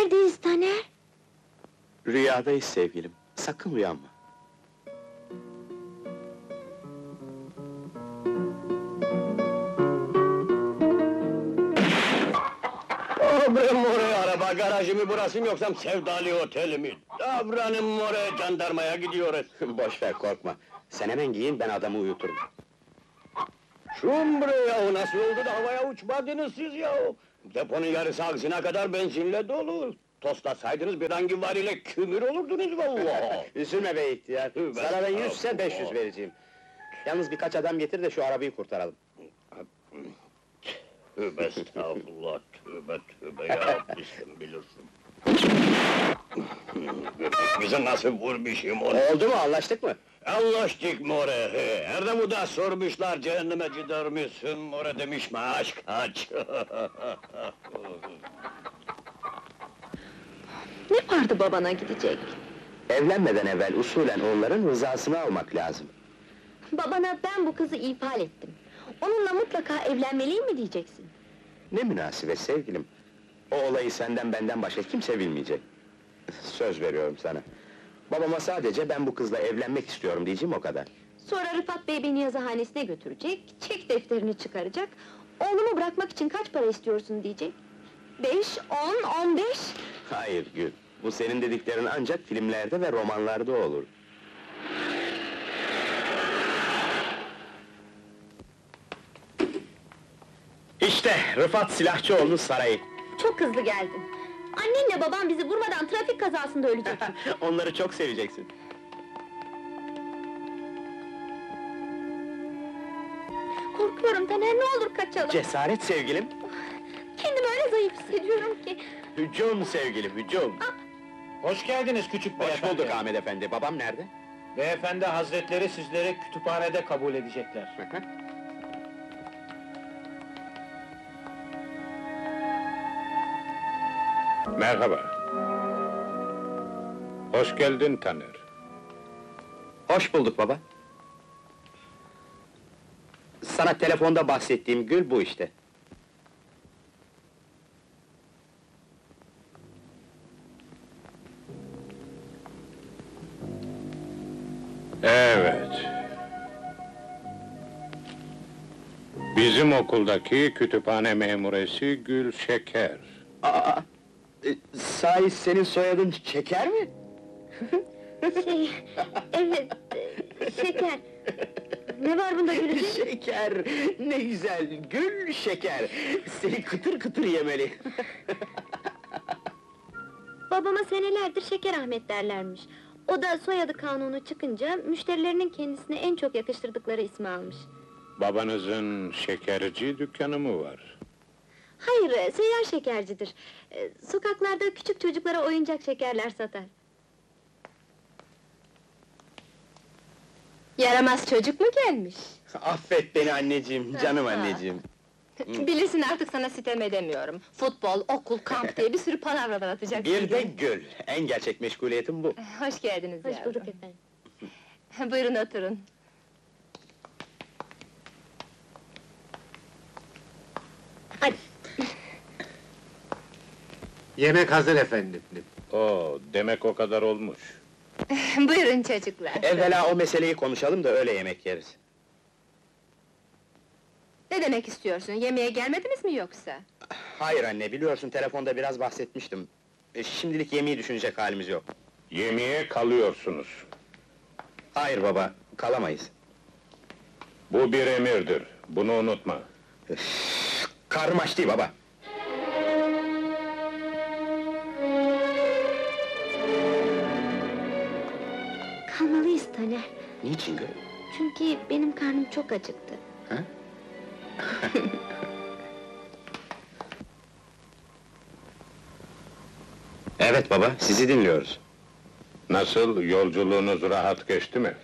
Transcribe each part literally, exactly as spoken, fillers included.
Neredeyiz Taner? Rüyadayız sevgilim, sakın uyanma. Ömrüm oraya araba garajı mı burası mı yoksa Sevdali Oteli mi? Davranın oraya jandarmaya gidiyoruz. Boş ver, korkma. Sen hemen giyin, ben adamı uyuturum. Şun buraya, o nasıl oldu da havaya uçmadınız siz ya? Deponun yarısı ağzına kadar benzinle dolu. Toslasaydınız bir hangi variyle kümür olurdunuz vallahi. Üzülme be ihtiyar, Tövbe sana ben yüzse beş yüz estağfurullah. vereceğim. Yalnız birkaç adam getir de şu arabayı kurtaralım. Tövbe estağfurullah, tövbe tövbe ya, sen bilirsin. Bizi nasıl vurmuşum onu? Oldu mu, anlaştık mı? Anlaştık more, he. Erdem'u da sormuşlar, cehenneme gider misin more demiş, maaş kaç? Ne vardı babana gidecek? Evlenmeden evvel usulen onların rızasını almak lazım. Babana ben bu kızı ifade ettim. Onunla mutlaka evlenmeliyim mi diyeceksin? Ne münasebet sevgilim. O olayı senden benden başka kimse bilmeyecek. Söz veriyorum sana. Babama sadece ben bu kızla evlenmek istiyorum diyeceğim, o kadar. Sonra Rıfat Bey beni yazıhanesine götürecek, çek defterini çıkaracak, oğlumu bırakmak için kaç para istiyorsun diyecek. Beş, on, on beş... Hayır Gül, bu senin dediklerin ancak filmlerde ve romanlarda olur. İşte Rıfat Silahçıoğlu'nun sarayı. Çok hızlı geldin. Annenle babam bizi vurmadan trafik kazasında ölecek. Onları çok seveceksin. Korkuyorum Taner, ne olur kaçalım. Cesaret sevgilim. Kendimi öyle zayıf hissediyorum ki. Hücum sevgilim, hücum. Hoş geldiniz küçük Hoş beyefendi. bulduk Ahmet efendi, babam nerede? Beyefendi hazretleri sizleri kütüphanede kabul edecekler. Merhaba. Hoş geldin Taner. Hoş bulduk baba. Sana telefonda bahsettiğim Gül bu işte. Evet. Bizim okuldaki kütüphane memuresi Gül Şeker. Aa, e, sahi senin soyadın Şeker mi? Şey, evet, e, şeker. Ne var bunda gülecek? Şeker, ne güzel, Gül Şeker! Seni kıtır kıtır yemeli! Babama senelerdir Şeker Ahmet derlermiş. O da soyadı kanunu çıkınca, müşterilerinin kendisine en çok yakıştırdıkları ismi almış. Babanızın şekerci dükkanı mı var? Hayır, e, seyyar şekercidir. E, Sokaklarda küçük çocuklara oyuncak şekerler satar. Yaramaz çocuk mu gelmiş? Affet beni anneciğim, canım anneciğim! Bilirsin artık sana sitem edemiyorum. Futbol, okul, kamp diye bir sürü palavralar atacaksın. Bir de Gül, en gerçek meşguliyetim bu. Hoş geldiniz Hoş bulduk efendim. Buyurun oturun. Hadi. Yemek hazır efendim. Oo, demek o kadar olmuş. Buyurun çocuklar. Evvela o meseleyi konuşalım da öyle yemek yeriz. Ne demek istiyorsun? Yemeğe gelmediniz mi yoksa? Hayır anne, biliyorsun telefonda biraz bahsetmiştim. E, şimdilik yemeği düşünecek halimiz yok. Yemeğe kalıyorsunuz. Hayır baba, kalamayız. Bu bir emirdir, bunu unutma. Karnım aç değil baba. Kalmalıyız Taner. Niçin Gül? Çünkü benim karnım çok acıktı. Ha? Evet baba, sizi dinliyoruz. Nasıl, yolculuğunuz rahat geçti mi?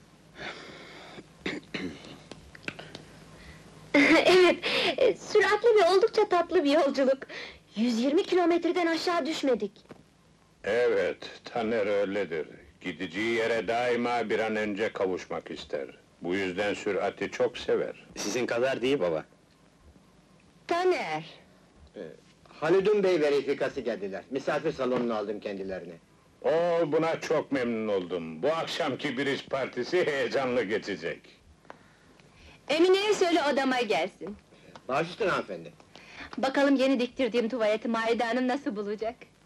Evet, e, süratli ve oldukça tatlı bir yolculuk. yüz yirmi kilometreden aşağı düşmedik. Evet, Taner öyledir. Gideceği yere daima bir an önce kavuşmak ister. Bu yüzden sürati çok sever. Sizin kadar değil baba. Taner! Halidun Bey verifikası geldiler. Misafir salonuna aldım kendilerini. Oo, buna çok memnun oldum. Bu akşamki biriş partisi heyecanlı geçecek. Emine'ye söyle odama gelsin. Baş üstüne hanımefendi. Bakalım yeni diktirdiğim tuvaleti Maide Hanım nasıl bulacak?